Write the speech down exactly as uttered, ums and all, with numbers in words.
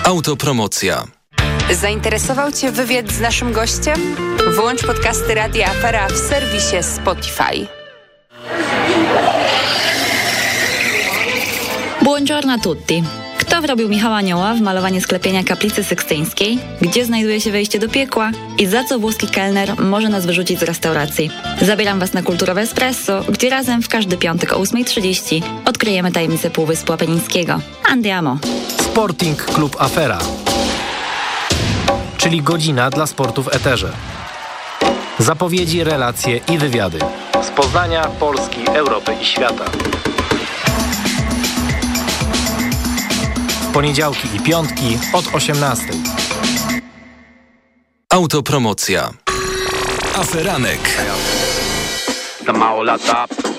Autopromocja. Zainteresował Cię wywiad z naszym gościem? Włącz podcasty Radia Afera w serwisie Spotify. Buongiorno a tutti. Kto wrobił Michała Anioła w malowanie sklepienia kaplicy sykstyńskiej? Gdzie znajduje się wejście do piekła? I za co włoski kelner może nas wyrzucić z restauracji? Zabieram Was na Kulturowe Espresso, gdzie razem w każdy piątek o ósma trzydzieści odkryjemy tajemnicę Półwyspu Apenińskiego. Andiamo! Sporting Klub Afera, czyli godzina dla sportu w eterze. Zapowiedzi, relacje i wywiady z Poznania, Polski, Europy i świata. W poniedziałki i piątki od osiemnastej. Autopromocja. Aferanek. Za mało lata